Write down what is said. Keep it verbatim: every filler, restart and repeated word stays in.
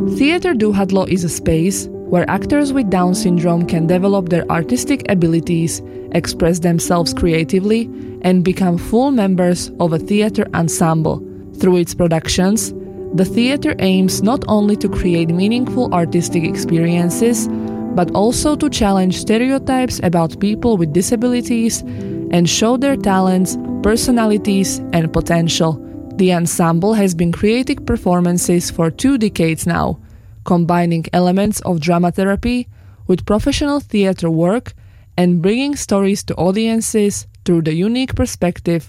Theatre Duhadlo is a space where actors with Down syndrome can develop their artistic abilities, express themselves creatively, and become full members of a theatre ensemble. Through its productions, the theatre aims not only to create meaningful artistic experiences, but also to challenge stereotypes about people with disabilities and show their talents, personalities, and potential. The ensemble has been creating performances for two decades now, combining elements of drama therapy with professional theatre work and bringing stories to audiences through the unique perspective